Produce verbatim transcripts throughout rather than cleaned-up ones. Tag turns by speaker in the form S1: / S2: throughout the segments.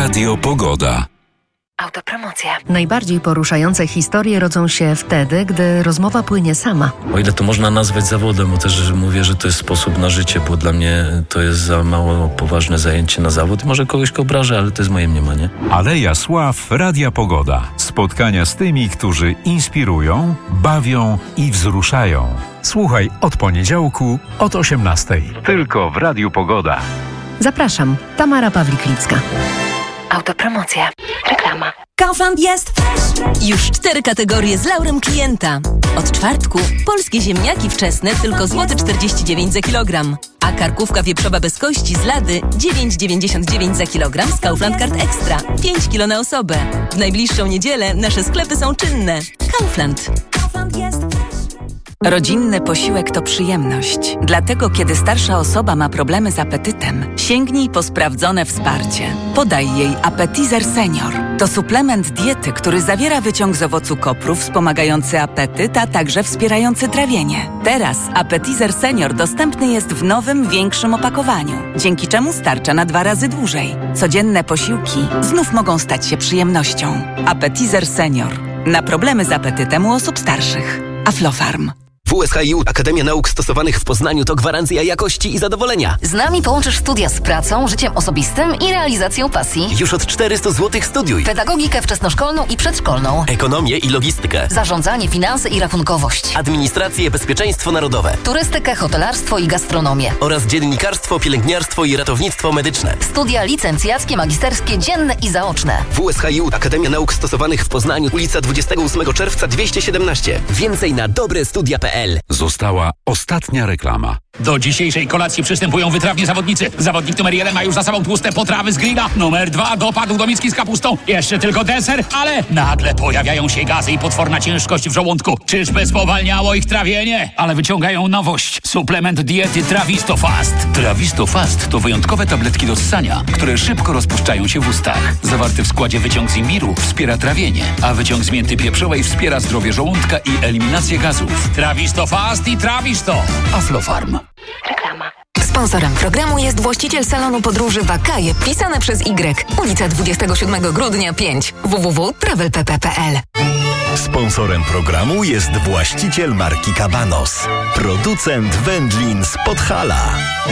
S1: Radio Pogoda.
S2: Autopromocja. Najbardziej poruszające historie rodzą się wtedy, gdy rozmowa płynie sama.
S3: O ile to można nazwać zawodem, bo też mówię, że to jest sposób na życie, bo dla mnie to jest za mało poważne zajęcie na zawód. Może kogoś obrażę, ale to jest moje mniemanie.
S1: Aleja Sław, Radia Pogoda. Spotkania z tymi, którzy inspirują, bawią i wzruszają. Słuchaj od poniedziałku od osiemnastej. Tylko w Radiu Pogoda.
S2: Zapraszam, Tamara Pawlik-Licka. Autopromocja. Reklama.
S4: Kaufland jest fresh. Już cztery kategorie z laurem klienta. Od czwartku polskie ziemniaki wczesne tylko złoty czterdzieści dziewięć za kilogram. A karkówka wieprzowa bez kości z Lady dziewięć dziewięćdziesiąt dziewięć za kilogram z Kaufland Card Extra. pięć kilo na osobę. W najbliższą niedzielę nasze sklepy są czynne. Kaufland. Kaufland jest fresh.
S5: Rodzinny posiłek to przyjemność. Dlatego, kiedy starsza osoba ma problemy z apetytem, sięgnij po sprawdzone wsparcie. Podaj jej Appetizer Senior. To suplement diety, który zawiera wyciąg z owocu kopru wspomagający apetyt, a także wspierający trawienie. Teraz Appetizer Senior dostępny jest w nowym, większym opakowaniu, dzięki czemu starcza na dwa razy dłużej. Codzienne posiłki znów mogą stać się przyjemnością. Appetizer Senior. Na problemy z apetytem u osób starszych. Aflofarm.
S6: W S H I U Akademia Nauk Stosowanych w Poznaniu to gwarancja jakości i zadowolenia.
S7: Z nami połączysz studia z pracą, życiem osobistym i realizacją pasji.
S6: Już od czterysta złotych studiuj.
S7: Pedagogikę wczesnoszkolną i przedszkolną.
S6: Ekonomię i logistykę.
S7: Zarządzanie, finanse i rachunkowość.
S6: Administrację, bezpieczeństwo narodowe.
S7: Turystykę, hotelarstwo i gastronomię.
S6: Oraz dziennikarstwo, pielęgniarstwo i ratownictwo medyczne.
S7: Studia licencjackie, magisterskie, dzienne i zaoczne.
S6: W S H I U Akademia Nauk Stosowanych w Poznaniu, ulica dwudziestego ósmego czerwca dwieście siedemnaście. Więcej na dobre studia kropka p l.
S1: Została ostatnia reklama.
S8: Do dzisiejszej kolacji przystępują wytrawnie zawodnicy. Zawodnik numer jeden ma już za sobą tłuste potrawy z grilla. Numer dwa dopadł do miski z kapustą. Jeszcze tylko deser, ale nagle pojawiają się gazy i potworna ciężkość w żołądku. Czyżby spowalniało ich trawienie? Ale wyciągają nowość. Suplement diety Trawisto Fast. Trawisto Fast to wyjątkowe tabletki do ssania, które szybko rozpuszczają się w ustach. Zawarty w składzie wyciąg z imbiru wspiera trawienie, a wyciąg z mięty pieprzowej wspiera zdrowie żołądka i eliminację gazów. Trawisto Fast i Trawisto. Aflofarm.
S2: Reklama.
S4: Sponsorem programu jest właściciel salonu podróży Wakaje, pisane przez Y. Ulica dwudziestego siódmego grudnia pięć. w w w kropka travel p p kropka p l.
S9: Sponsorem programu jest właściciel marki Cabanos, producent wędlin z Podhala.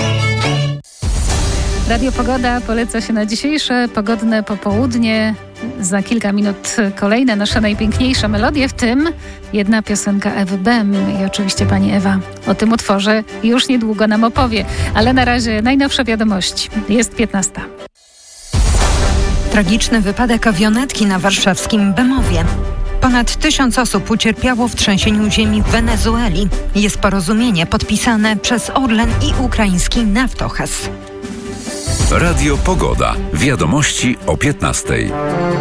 S10: Radio Pogoda poleca się na dzisiejsze pogodne popołudnie. Za kilka minut kolejne nasze najpiękniejsze melodie, w tym jedna piosenka Ewy Bem. I oczywiście pani Ewa o tym utworze już niedługo nam opowie. Ale na razie najnowsze wiadomości. Jest piętnasta.
S11: Tragiczny wypadek awionetki na warszawskim Bemowie. Ponad tysiąc osób ucierpiało w trzęsieniu ziemi w Wenezueli. Jest porozumienie podpisane przez Orlen i ukraiński Naftogaz.
S1: Radio Pogoda. Wiadomości o piętnastej.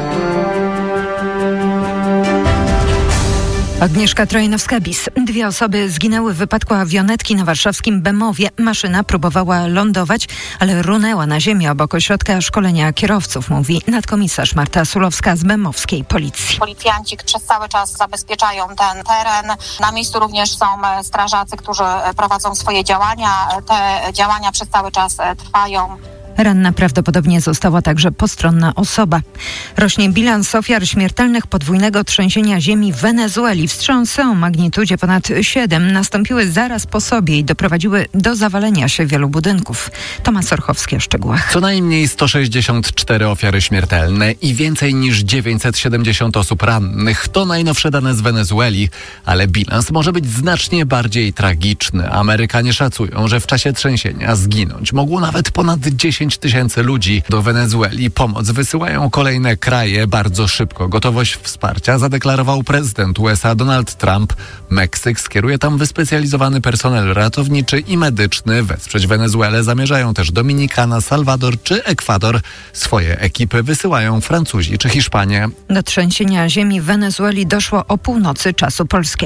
S11: Agnieszka Trojnowska-Bis. Dwie osoby zginęły w wypadku awionetki na warszawskim Bemowie. Maszyna próbowała lądować, ale runęła na ziemię obok ośrodka szkolenia kierowców, mówi nadkomisarz Marta Sulowska z bemowskiej policji.
S12: Policjanci przez cały czas zabezpieczają ten teren. Na miejscu również są strażacy, którzy prowadzą swoje działania. Te działania przez cały czas trwają.
S11: Ranna prawdopodobnie została także postronna osoba. Rośnie bilans ofiar śmiertelnych podwójnego trzęsienia ziemi w Wenezueli. Wstrząsy o magnitudzie ponad siedem nastąpiły zaraz po sobie i doprowadziły do zawalenia się wielu budynków. Tomasz Orchowski o szczegółach.
S13: Co najmniej sto sześćdziesiąt cztery ofiary śmiertelne i więcej niż dziewięćset siedemdziesiąt osób rannych. To najnowsze dane z Wenezueli, ale bilans może być znacznie bardziej tragiczny. Amerykanie szacują, że w czasie trzęsienia zginąć mogło nawet ponad dziesięć tysięcy ludzi. Do Wenezueli pomoc wysyłają kolejne kraje bardzo szybko. Gotowość wsparcia zadeklarował prezydent U S A Donald Trump. Meksyk skieruje tam wyspecjalizowany personel ratowniczy i medyczny. Wesprzeć Wenezuelę zamierzają też Dominikana, Salwador czy Ekwador. Swoje ekipy wysyłają Francuzi czy Hiszpanie.
S11: Do trzęsienia ziemi w Wenezueli doszło o północy czasu polskiego.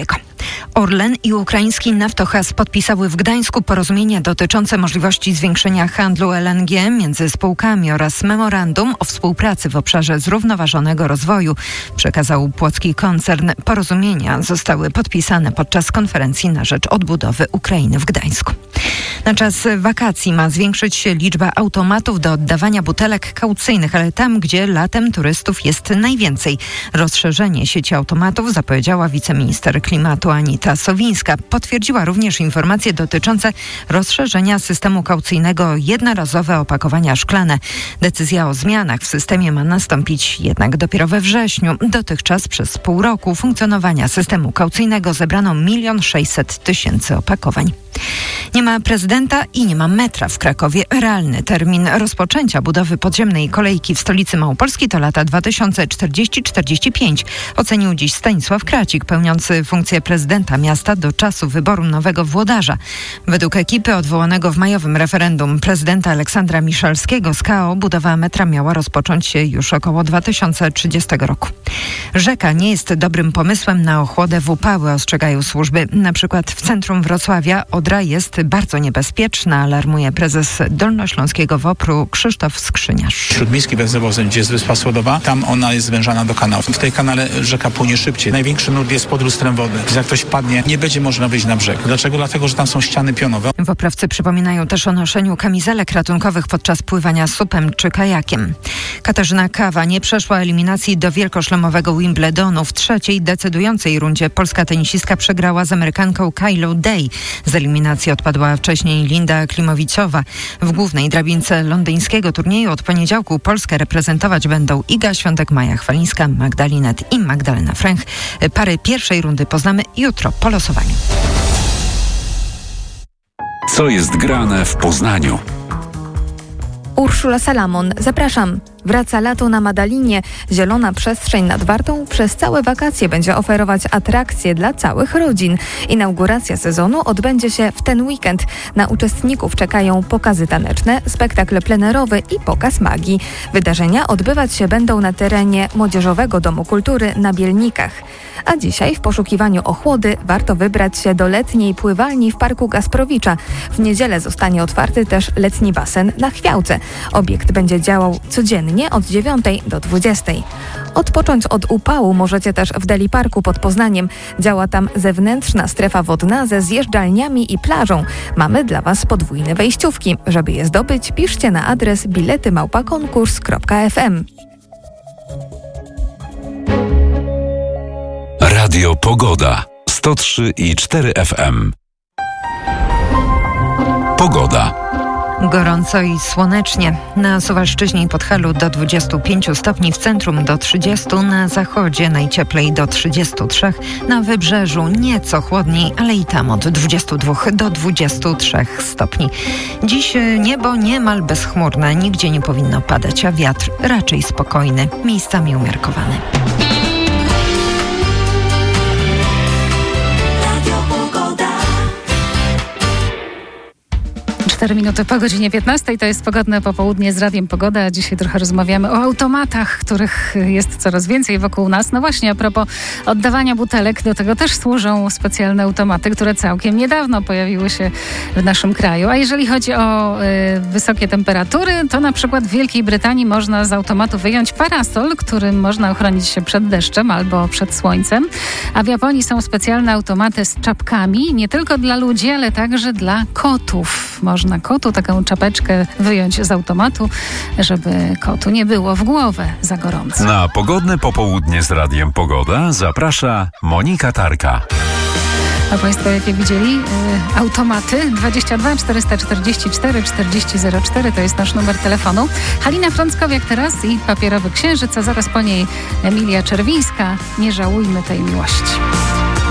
S11: Orlen i ukraiński Naftogaz podpisały w Gdańsku porozumienie dotyczące możliwości zwiększenia handlu L N G między spółkami oraz memorandum o współpracy w obszarze zrównoważonego rozwoju, przekazał płocki koncern. Porozumienia zostały podpisane podczas konferencji na rzecz odbudowy Ukrainy w Gdańsku. Na czas wakacji ma zwiększyć się liczba automatów do oddawania butelek kaucyjnych, ale tam, gdzie latem turystów jest najwięcej. Rozszerzenie sieci automatów zapowiedziała wiceminister klimatu Anita Sowińska. Potwierdziła również informacje dotyczące rozszerzenia systemu kaucyjnego o jednorazowe opakowania szklane. Decyzja o zmianach w systemie ma nastąpić jednak dopiero we wrześniu. Dotychczas przez pół roku funkcjonowania systemu kaucyjnego zebrano milion sześćset tysięcy opakowań. Nie ma prezydenta i nie ma metra w Krakowie. Realny termin rozpoczęcia budowy podziemnej kolejki w stolicy Małopolski to lata dwa tysiące czterdziesty do czterdziestego piątego. Ocenił dziś Stanisław Kracik, pełniący funkcję prezydenta miasta do czasu wyboru nowego włodarza. Według ekipy odwołanego w majowym referendum prezydenta Aleksandra Miszalskiego z K O budowa metra miała rozpocząć się już około dwa tysiące trzydziestego roku. Rzeka nie jest dobrym pomysłem na ochłodę w upały, ostrzegają służby. Na przykład w centrum Wrocławia Odra jest bardzo niebezpieczna, alarmuje prezes Dolnośląskiego W O P R u Krzysztof Skrzyniarz.
S14: Śródmiejski węzłowozem, gdzie jest wyspa Słodowa, tam ona jest zwężana do kanału. W tej kanale rzeka płynie szybciej. Największy nurt jest pod lustrem wody. Jak ktoś padnie, nie będzie można wyjść na brzeg. Dlaczego? Dlatego, że tam są ściany pionowe.
S11: Woprawcy przypominają też o noszeniu kamizelek ratunkowych podczas pływania supem czy kajakiem. Katarzyna Kawa nie przeszła eliminacji do wielkoszlemowego Wimbledonu. W trzeciej decydującej rundzie polska tenisistka przegrała z Amerykanką Kylie Day. Z eliminacji odpadła wcześniej Linda Klimowiczowa. W głównej drabince londyńskiego turnieju od poniedziałku Polskę reprezentować będą Iga Świątek-Maja Chwalińska, Magdalinet i Magdalena Fręch. Pary pierwszej rundy poznamy jutro po losowaniu.
S1: Co jest grane w Poznaniu?
S15: Urszula Salamon, zapraszam. Wraca lato na Madalinie. Zielona przestrzeń nad Wartą przez całe wakacje będzie oferować atrakcje dla całych rodzin. Inauguracja sezonu odbędzie się w ten weekend. Na uczestników czekają pokazy taneczne, spektakl plenerowy i pokaz magii. Wydarzenia odbywać się będą na terenie Młodzieżowego Domu Kultury na Bielnikach. A dzisiaj w poszukiwaniu ochłody warto wybrać się do letniej pływalni w Parku Gasprowicza. W niedzielę zostanie otwarty też letni basen na Chwiałce. Obiekt będzie działał codziennie od dziewiątej do dwudziestej. Odpocząć od upału możecie też w Deli Parku pod Poznaniem. Działa tam zewnętrzna strefa wodna ze zjeżdżalniami i plażą. Mamy dla Was podwójne wejściówki. Żeby je zdobyć, piszcie na adres bilety małpa konkurs kropka f m.
S1: Radio Pogoda sto trzy i cztery F M. Pogoda.
S11: Gorąco i słonecznie. Na Suwalszczyźnie i Podhalu do dwudziestu pięciu stopni, w centrum do trzydziestu, na zachodzie najcieplej do trzydziestu trzech, na wybrzeżu nieco chłodniej, ale i tam od dwudziestu dwóch do dwudziestu trzech stopni. Dziś niebo niemal bezchmurne, nigdzie nie powinno padać, a wiatr raczej spokojny, miejscami umiarkowany.
S10: cztery minuty po godzinie piętnastej, to jest pogodne popołudnie z Radiem Pogoda. Dzisiaj trochę rozmawiamy o automatach, których jest coraz więcej wokół nas. No właśnie, a propos oddawania butelek, do tego też służą specjalne automaty, które całkiem niedawno pojawiły się w naszym kraju. A jeżeli chodzi o y, wysokie temperatury, to na przykład w Wielkiej Brytanii można z automatu wyjąć parasol, którym można ochronić się przed deszczem albo przed słońcem. A w Japonii są specjalne automaty z czapkami, nie tylko dla ludzi, ale także dla kotów. Można kotu taką czapeczkę wyjąć z automatu, żeby kotu nie było w głowę za gorąco.
S1: Na pogodne popołudnie z Radiem Pogoda zaprasza Monika Tarka.
S10: A Państwo jakie widzieli? Y, automaty dwadzieścia dwa czterysta czterdzieści cztery czterdzieści zero cztery to jest nasz numer telefonu. Halina Frąckowiak teraz i Papierowy Księżyc, a zaraz po niej Emilia Czerwińska. Nie żałujmy tej miłości.